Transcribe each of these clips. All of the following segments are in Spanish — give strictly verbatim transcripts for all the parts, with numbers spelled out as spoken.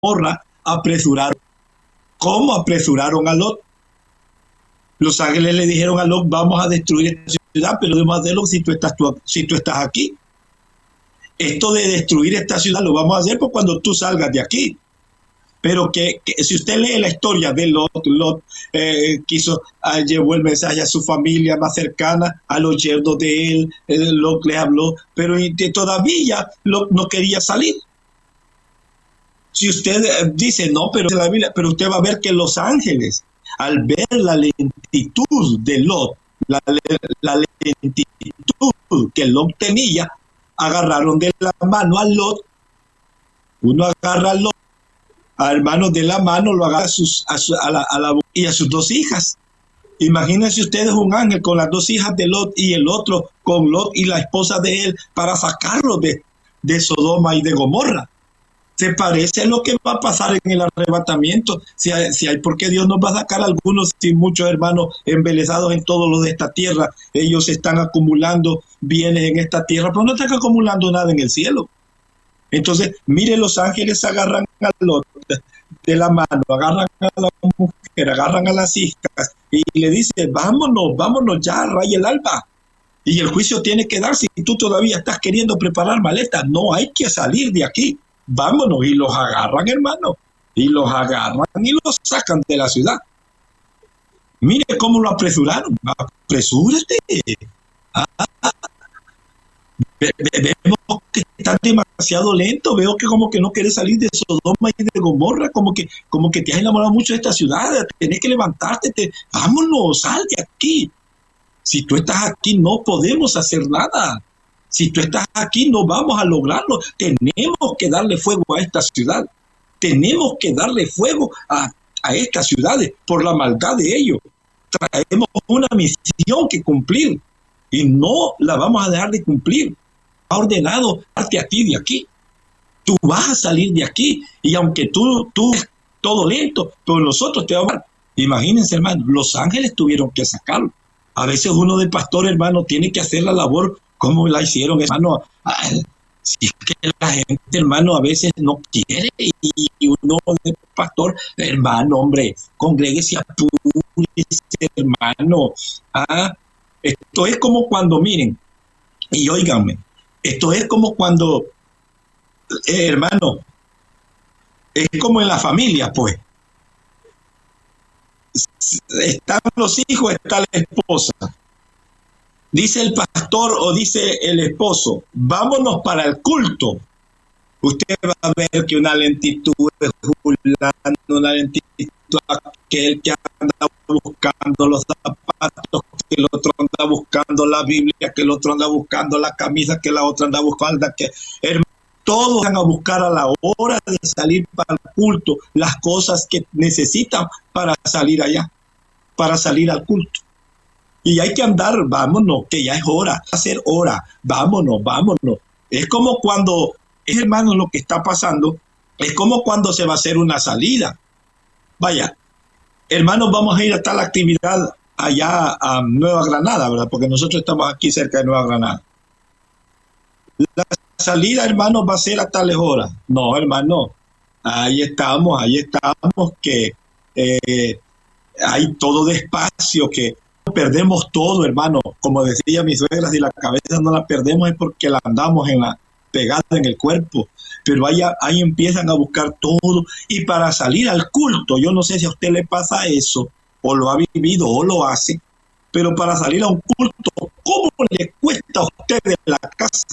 Gomorra apresuraron. ¿Cómo apresuraron a Lot? Los ángeles le dijeron a Lot, vamos a destruir esta ciudad, pero debemos hacerlo si tú estás, tú, si tú estás aquí. Esto de destruir esta ciudad lo vamos a hacer por cuando tú salgas de aquí. Pero que, que si usted lee la historia de Lot, Lot eh, quiso, eh, llevó el mensaje a su familia más cercana, a los yernos de él, eh, Lot le habló, pero todavía Lot no quería salir. Si usted eh, dice, no, pero, la Biblia, pero usted va a ver que los ángeles, al ver la lentitud de Lot, la, la lentitud que Lot tenía, agarraron de la mano a Lot. Uno agarra a Lot, a hermanos de la mano, lo agarra a, sus, a, su, a, la, a la y a sus dos hijas. Imagínense ustedes un ángel con las dos hijas de Lot y el otro con Lot y la esposa de él para sacarlo de, de Sodoma y de Gomorra. Se parece a lo que va a pasar en el arrebatamiento. Si hay, si hay por qué Dios nos va a sacar a algunos, si muchos hermanos embelesados en todo lo de esta tierra, ellos están acumulando bienes en esta tierra, pero no están acumulando nada en el cielo. Entonces, mire, los ángeles agarran a Lot de la mano, agarran a la mujer, agarran a las hijas y le dicen, vámonos, vámonos ya, raya el alba. Y el juicio tiene que darse. Si tú todavía estás queriendo preparar maletas, no hay que salir de aquí. Vámonos, y los agarran, hermano, y los agarran y los sacan de la ciudad. Mire cómo lo apresuraron. Apresúrate. Ah, vemos que está demasiado lento. Veo que como que no quieres salir de Sodoma y de Gomorra, como que, como que te has enamorado mucho de esta ciudad. Tienes que levantarte. Te, vámonos, sal de aquí. Si tú estás aquí, no podemos hacer nada. Si tú estás aquí, no vamos a lograrlo. Tenemos que darle fuego a esta ciudad. Tenemos que darle fuego a, a estas ciudades por la maldad de ellos. Traemos una misión que cumplir y no la vamos a dejar de cumplir. Ha ordenado darte a ti de aquí. Tú vas a salir de aquí y aunque tú, tú todo lento, pero nosotros te vamos a... Imagínense, hermano, los ángeles tuvieron que sacarlo. A veces uno de pastor, hermano, tiene que hacer la labor como la hicieron, hermano. Si es que la gente, hermano, a veces no quiere y uno de pastor, hermano, hombre, congréguese, apúrese, hermano. Ah, esto es como cuando, miren, y óiganme, esto es como cuando, eh, hermano, es como en la familia, pues. Están los hijos, está la esposa. Dice el pastor o dice el esposo, vámonos para el culto. Usted va a ver que una lentitud es fulano, una lentitud aquel que anda buscando los zapatos, que el otro anda buscando la Biblia, que el otro anda buscando la camisa, que la otra anda buscando, que hermano, todos van a buscar a la hora de salir para el culto las cosas que necesitan para salir allá, para salir al culto. Y hay que andar, vámonos, que ya es hora, hacer hora, vámonos, vámonos. Es como cuando, es hermano lo que está pasando, es como cuando se va a hacer una salida. Vaya, hermanos, vamos a ir a tal actividad allá a Nueva Granada, ¿verdad? Porque nosotros estamos aquí cerca de Nueva Granada. La salida, hermanos, va a ser a tales horas. No, hermano, ahí estamos, ahí estamos, que eh, hay todo despacio, que perdemos todo, hermano. Como decía mi suegra, si la cabeza no la perdemos es porque la andamos en la pegada en el cuerpo. Pero ahí, ahí empiezan a buscar todo. Y para salir al culto, yo no sé si a usted le pasa eso, o lo ha vivido, o lo hace, pero para salir a un culto, ¿cómo le cuesta a usted de la casa?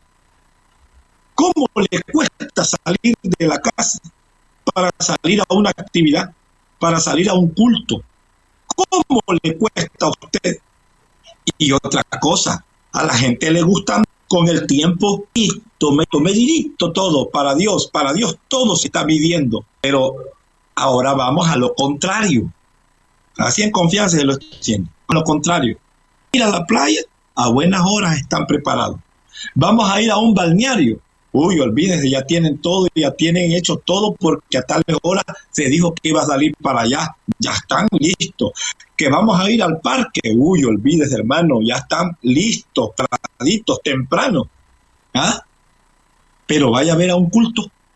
¿Cómo le cuesta salir de la casa para salir a una actividad, para salir a un culto? ¿Cómo le cuesta a usted? Y otra cosa, a la gente le gusta con el tiempo, listo, me medito todo, para Dios, para Dios todo se está viviendo. Pero ahora vamos a lo contrario. Así en confianza se lo estoy diciendo. A lo contrario. Ir a la playa, a buenas horas están preparados. Vamos a ir a un balneario. Uy, olvídense, ya tienen todo, ya tienen hecho todo porque a tales horas se dijo que iba a salir para allá. Ya están listos. Que vamos a ir al parque. Uy, olvídese, hermano, ya están listos, paraditos, temprano. ¿Ah? Pero vaya a ver a un culto.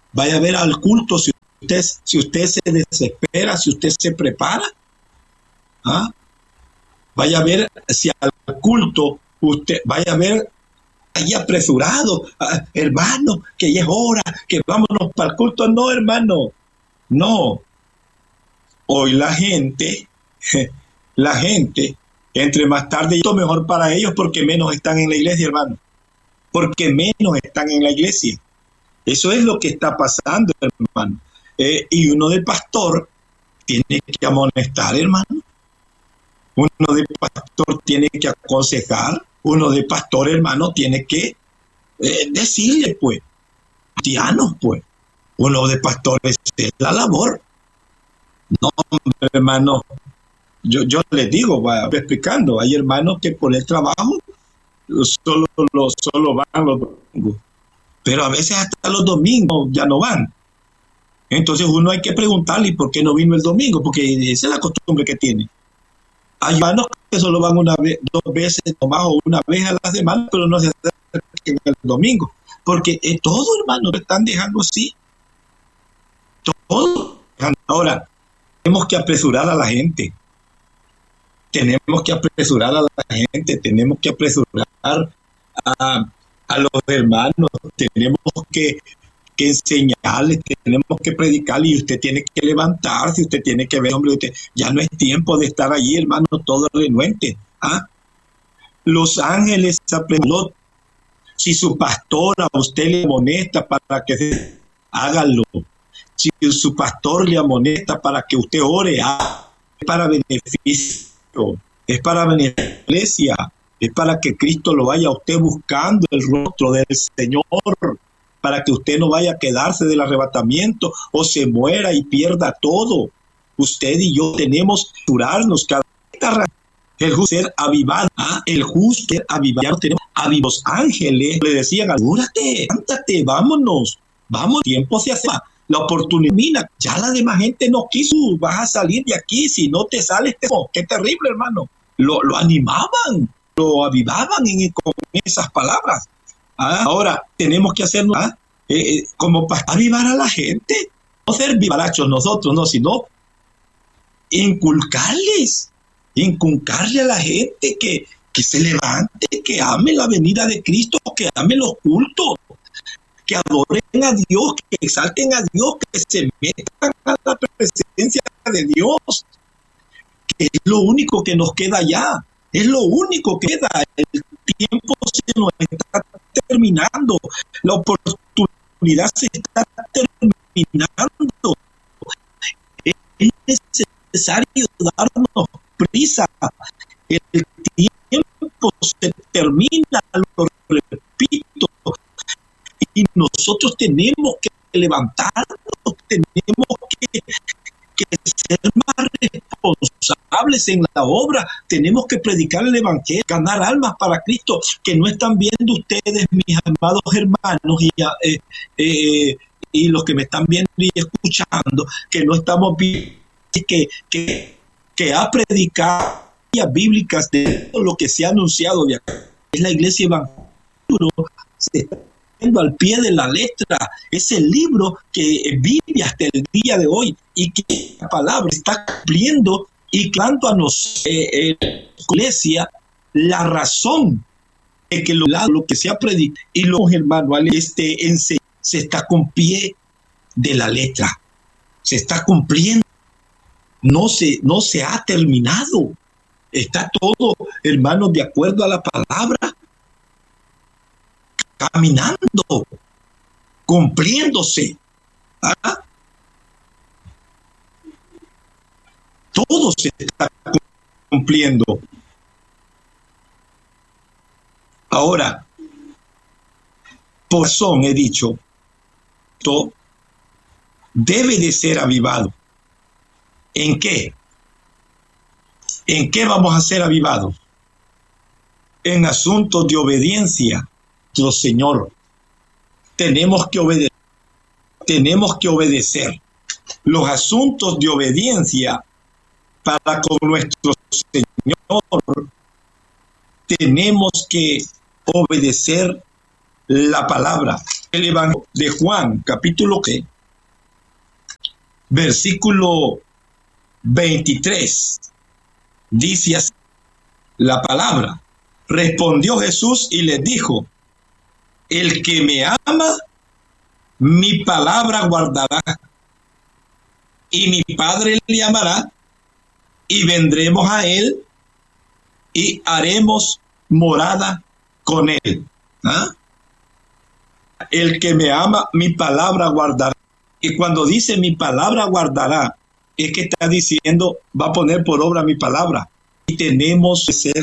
Vaya a ver al culto si usted, si usted se desespera, si usted se prepara. ¿Ah? Vaya a ver si al culto usted, vaya a ver ahí apresurado, ah, hermano, que ya es hora, que vámonos para el culto. No, hermano, no. Hoy la gente, la gente, entre más tarde, esto mejor para ellos porque menos están en la iglesia, hermano. Porque menos están en la iglesia. Eso es lo que está pasando, hermano. Eh, y uno de pastor tiene que amonestar, hermano. Uno de pastor tiene que aconsejar. Uno de pastor, hermano, tiene que eh, decirle, pues, cristianos, pues. Uno de pastor es la labor. No, hermano. Yo, yo les digo, va explicando, hay hermanos que por el trabajo solo, solo van los domingos. Pero a veces hasta los domingos ya no van. Entonces uno hay que preguntarle por qué no vino el domingo, porque esa es la costumbre que tiene. Hay hermanos que solo van una vez, dos veces nomás o una vez a la semana, pero no se acercan el domingo. Porque eh, todo, hermano, lo están dejando así. Todo. Ahora, tenemos que apresurar a la gente. Tenemos que apresurar a la gente, tenemos que apresurar a, a los hermanos, tenemos que, que enseñarles, tenemos que predicarles, y usted tiene que levantarse, usted tiene que ver, hombre, usted, ya no es tiempo de estar allí, hermano, todo renuente. ¿Ah? Los ángeles apresuran. Si su pastor a usted le amonesta para que se, hágalo. Si su pastor le amonesta para que usted ore, hágalo. Es para beneficio. Es para venir a la iglesia, es para que Cristo lo vaya a usted buscando el rostro del Señor, para que usted no vaya a quedarse del arrebatamiento o se muera y pierda todo. Usted y yo tenemos que curarnos cada vez. El justo ser avivado, ¿ah? El justo ser avivado, tenemos avivos ángeles, le decían, apúrate, levántate, vámonos, vamos, tiempo se hace. La oportunidad, mira, ya la demás gente no quiso, vas a salir de aquí, si no te sales, te... oh, qué terrible, hermano. Lo, lo animaban, lo avivaban en, con esas palabras. ¿Ah? Ahora, tenemos que hacernos ¿ah? eh, eh, como para avivar a la gente, no ser vivarachos nosotros, no, sino inculcarles, inculcarle a la gente que, que se levante, que ame la venida de Cristo, que ame los cultos, que adoren a Dios, que exalten a Dios, que se metan a la presencia de Dios, que es lo único que nos queda ya, es lo único que queda. El tiempo se nos está terminando, la oportunidad se está terminando, es necesario darnos prisa, el tiempo se termina, lo repito, y nosotros tenemos que levantarnos, tenemos que, que ser más responsables en la obra, tenemos que predicar el evangelio, ganar almas para Cristo, que no están viendo ustedes, mis amados hermanos, y, eh, eh, y los que me están viendo y escuchando, que no estamos viendo que, que, que ha predicado bíblicas de todo lo que se ha anunciado de acá. Es la iglesia evangélica, se está al pie de la letra, es el libro que vive hasta el día de hoy y que la palabra está cumpliendo y clando a nosotros, eh, eh, iglesia, la razón de que lo, lo que se ha predicado y los hermanos este, enseñan, se está con pie de la letra, se está cumpliendo, no se, no se ha terminado, está todo, hermanos, de acuerdo a la palabra, caminando, cumpliéndose. ¿Ah? Todo se está cumpliendo. Ahora, por razón he dicho, esto debe de ser avivado. ¿En qué? ¿En qué vamos a ser avivados? En asuntos de obediencia. Señor, tenemos que obedecer, tenemos que obedecer los asuntos de obediencia para con nuestro Señor. Tenemos que obedecer la palabra. El Evangelio de Juan, capítulo que, versículo veintitrés, dice así, la palabra. Respondió Jesús y les dijo, el que me ama, mi palabra guardará, y mi Padre le amará, y vendremos a él, y haremos morada con él. ¿Ah? El que me ama, mi palabra guardará. Y cuando dice mi palabra guardará, es que está diciendo, va a poner por obra mi palabra. Y tenemos que ser.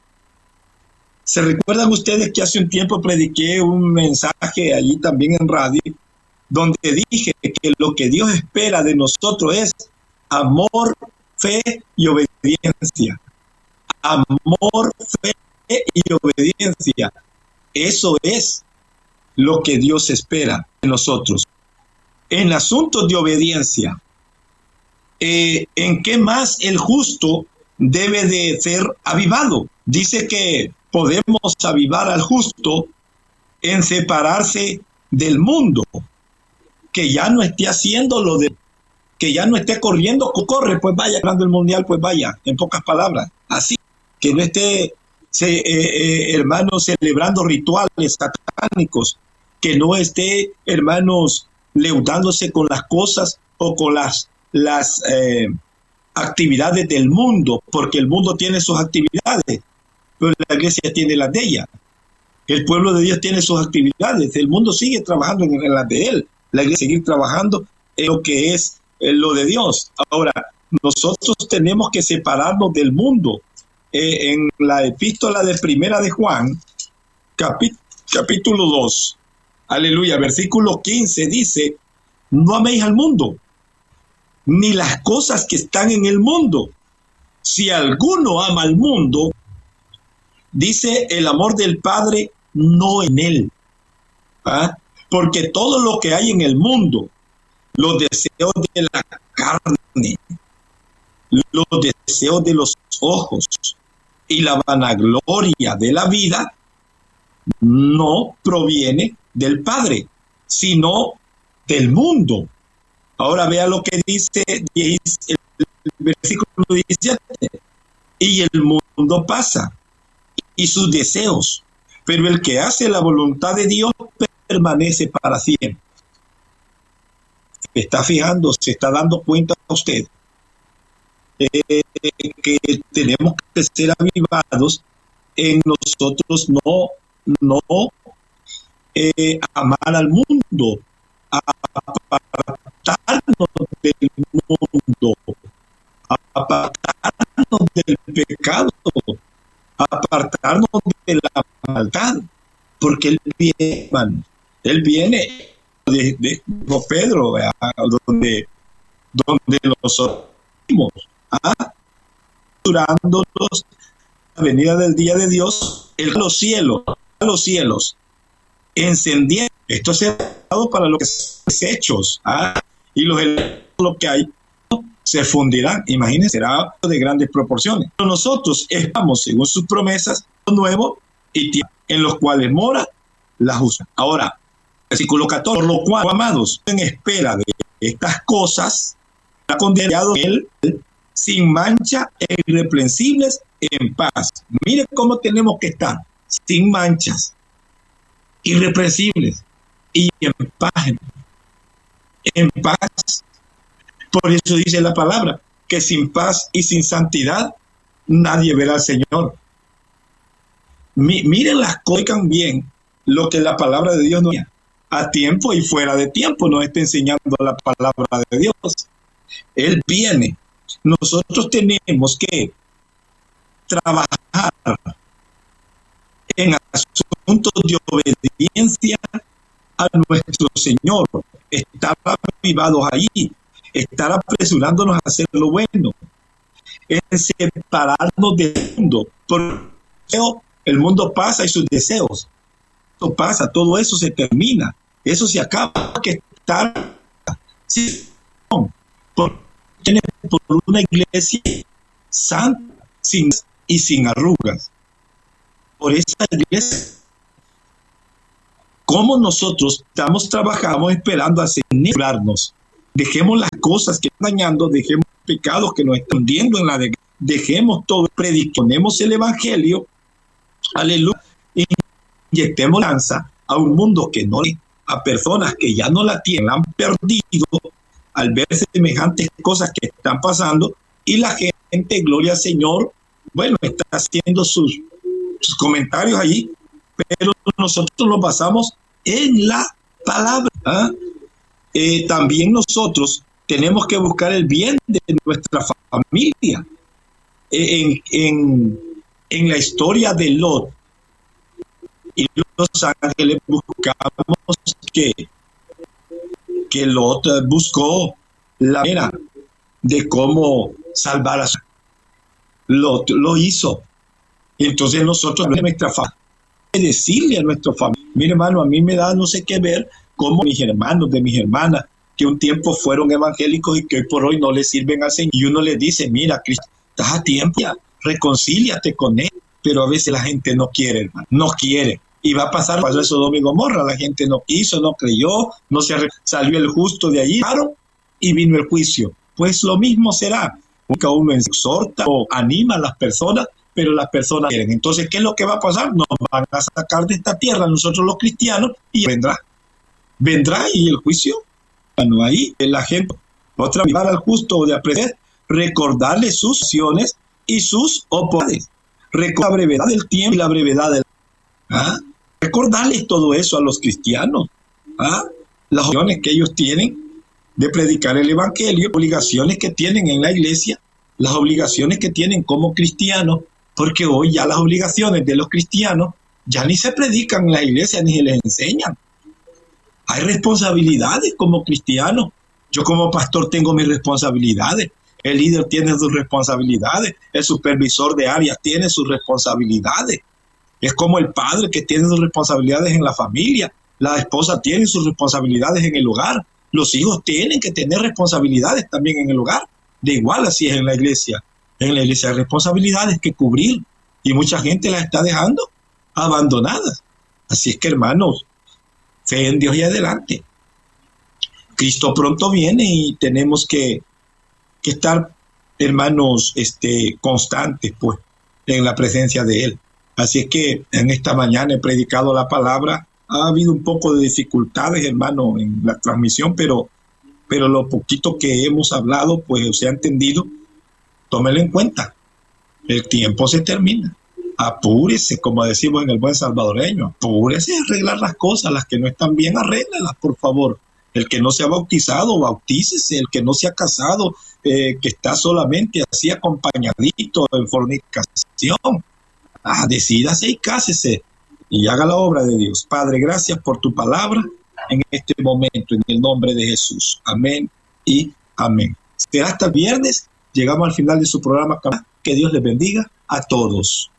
¿Se recuerdan ustedes que hace un tiempo prediqué un mensaje allí también en radio, donde dije que lo que Dios espera de nosotros es amor, fe y obediencia? Amor, fe y obediencia. Eso es lo que Dios espera de nosotros. En asuntos de obediencia, eh, ¿en qué más el justo debe de ser avivado? Dice que podemos avivar al justo en separarse del mundo, que ya no esté haciendo lo de, que ya no esté corriendo, corre, pues vaya, ganando el mundial, pues vaya, en pocas palabras, así, que no esté, se, eh, eh, hermanos, celebrando rituales satánicos, que no esté, hermanos, leudándose con las cosas o con las, las eh, actividades del mundo, porque el mundo tiene sus actividades, pero la iglesia tiene las de ella. El pueblo de Dios tiene sus actividades, el mundo sigue trabajando en, en las de él, la iglesia sigue trabajando en lo que es en lo de Dios. Ahora, nosotros tenemos que separarnos del mundo. Eh, en la epístola de Primera de Juan, capí- capítulo dos, aleluya, versículo quince, dice, no améis al mundo, ni las cosas que están en el mundo. Si alguno ama al mundo, dice, el amor del Padre no en él. ¿Ah? Porque todo lo que hay en el mundo, los deseos de la carne, los deseos de los ojos y la vanagloria de la vida, no proviene del Padre, sino del mundo. Ahora vea lo que dice el versículo diecisiete. Y el mundo pasa, y sus deseos, pero el que hace la voluntad de Dios permanece para siempre. Se está fijando, se está dando cuenta usted eh, que tenemos que ser avivados en nosotros, no, no eh, amar al mundo, apartarnos del mundo, apartarnos del pecado, apartarnos de la maldad, porque Él viene, hermano, Él viene de, de, de Pedro, ¿eh? donde, donde nosotros vimos, ¿ah? durándonos la venida del día de Dios, el, los cielos, los cielos, encendiendo, esto se ha dado para los desechos, ¿ah? y los lo que hay se fundirán, imagínense, será de grandes proporciones. Pero nosotros estamos, según sus promesas, nuevos y en los cuales mora la justicia. Ahora, versículo catorce, por lo cual, amados, en espera de estas cosas, ha condenado él sin mancha e irreprensibles en paz. Mire cómo tenemos que estar, sin manchas, irreprensibles y en paz. En paz. Por eso dice la palabra, que sin paz y sin santidad nadie verá al Señor. Mi, miren las cosas, oigan bien lo que la palabra de Dios nos, a tiempo y fuera de tiempo, nos está enseñando la palabra de Dios. Él viene. Nosotros tenemos que trabajar en asuntos de obediencia a nuestro Señor, estar avivados allí, estar apresurándonos a hacer lo bueno, es separarnos del mundo, porque el mundo pasa y sus deseos, todo pasa, todo eso se termina, eso se acaba, que estar sí, por, por una iglesia santa, sin y sin arrugas, por esa iglesia cómo nosotros estamos trabajando esperando a censurarnos. Dejemos las cosas que están dañando, dejemos los pecados que nos están hundiendo en la de, dejemos todo, prediquemos el evangelio, aleluya, y inyectemos lanza a un mundo que no, a personas que ya no la tienen, la han perdido al ver semejantes cosas que están pasando, y la gente, gloria al Señor, bueno, está haciendo sus, sus comentarios allí, pero nosotros nos basamos en la palabra. ¿eh? Eh, también nosotros tenemos que buscar el bien de nuestra familia. Eh, en, en, en la historia de Lot y los ángeles buscamos que, que Lot buscó la manera de cómo salvar a su Lot lo hizo. Y entonces nosotros, nuestra familia, decirle a nuestra familia, mire hermano, a mí me da no sé qué ver cómo mis hermanos, de mis hermanas, que un tiempo fueron evangélicos y que hoy por hoy no le sirven al Señor. Y uno le dice, mira, Cristo, estás a tiempo, ya, reconcíliate con él. Pero a veces la gente no quiere, hermano, no quiere. Y va a pasar, pasó eso Sodoma y Gomorra, la gente no quiso, no creyó, no se arre- salió el justo de allí, y vino el juicio. Pues lo mismo será. Nunca uno exhorta o anima a las personas, pero las personas quieren. Entonces, ¿qué es lo que va a pasar? Nos van a sacar de esta tierra nosotros los cristianos y vendrá. Vendrá y el juicio. Bueno, ahí la gente, otra vez, al justo de aprender, recordarle sus acciones y sus oportunidades. Recordar la brevedad del tiempo y la brevedad del... ¿Ah? Recordarles todo eso a los cristianos. ¿Ah? Las opciones que ellos tienen de predicar el evangelio, obligaciones que tienen en la iglesia, las obligaciones que tienen como cristianos, porque hoy ya las obligaciones de los cristianos ya ni se predican en la iglesia ni se les enseñan. Hay responsabilidades como cristianos. Yo como pastor tengo mis responsabilidades. El líder tiene sus responsabilidades. El supervisor de áreas tiene sus responsabilidades. Es como el padre que tiene sus responsabilidades en la familia. La esposa tiene sus responsabilidades en el hogar. Los hijos tienen que tener responsabilidades también en el hogar. De igual así es en la iglesia. En la iglesia hay responsabilidades que cubrir y mucha gente las está dejando abandonadas. Así es que, hermanos, fe en Dios y adelante. Cristo pronto viene y tenemos que, que estar, hermanos, este, constantes, pues, en la presencia de Él. Así es que en esta mañana he predicado la palabra. Ha habido un poco de dificultades, hermano, en la transmisión, pero, pero lo poquito que hemos hablado, pues se ha entendido. Tómelo en cuenta. El tiempo se termina. Apúrese, como decimos en el buen salvadoreño, apúrese a arreglar las cosas, las que no están bien, arréglalas, por favor. El que no se ha bautizado, bautícese. El que no se ha casado, eh, que está solamente así acompañadito en fornicación, ah, decídase y cásese y haga la obra de Dios. Padre, gracias por tu palabra en este momento, en el nombre de Jesús. Amén y amén. Será hasta el viernes. Llegamos al final de su programa. Que Dios les bendiga a todos.